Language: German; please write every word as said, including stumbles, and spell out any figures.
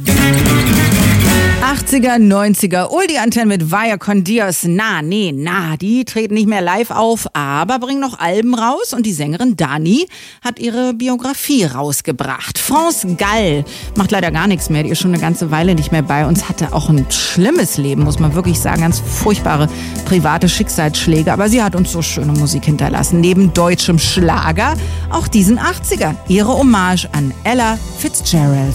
achtziger, neunziger, Oldie Antenne mit Vaya con Dios. Na, nee, na, die treten nicht mehr live auf, aber bringen noch Alben raus und die Sängerin Dani hat ihre Biografie rausgebracht. France Gall macht leider gar nichts mehr, die ist schon eine ganze Weile nicht mehr bei uns, hatte auch ein schlimmes Leben, muss man wirklich sagen, ganz furchtbare private Schicksalsschläge, aber sie hat uns so schöne Musik hinterlassen, neben deutschem Schlager auch diesen achtziger, ihre Hommage an Ella Fitzgerald.